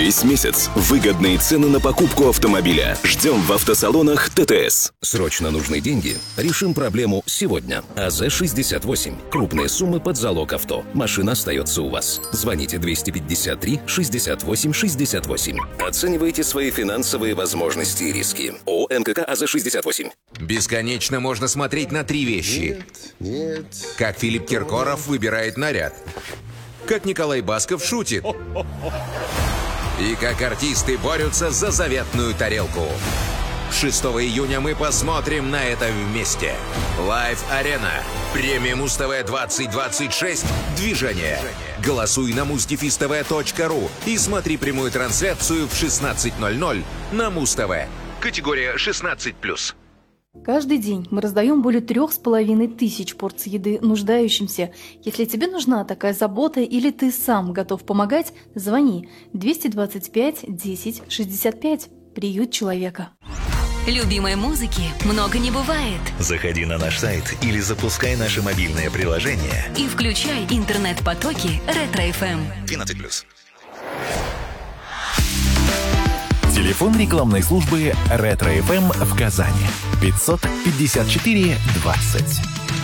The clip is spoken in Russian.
Весь месяц выгодные цены на покупку автомобиля. Ждем в автосалонах ТТС. Срочно нужны деньги? Решим проблему сегодня. АЗ-68. Крупные суммы под залог авто. Машина остается у вас. Звоните 253 68 68. Оценивайте свои финансовые возможности и риски. ООО НКК АЗ-68. Бесконечно можно смотреть на три вещи. Нет. Как Филипп Киркоров выбирает наряд. Как Николай Басков шутит. И как артисты борются за заветную тарелку. 6 июня мы посмотрим на это вместе. Live Arena. Премия Муз-ТВ 2026. Движение. Голосуй на muzdefistv.ru и смотри прямую трансляцию в 16:00 на Муз-ТВ. Категория 16+. Каждый день мы раздаем более 3500 порций еды нуждающимся. Если тебе нужна такая забота или ты сам готов помогать, звони 225 10 65. Приют человека. Любимой музыки много не бывает. Заходи на наш сайт или запускай наше мобильное приложение И включай интернет-потоки Ретро-ФМ. 12+. Телефон рекламной службы «Ретро-ФМ» в Казани. 554 20.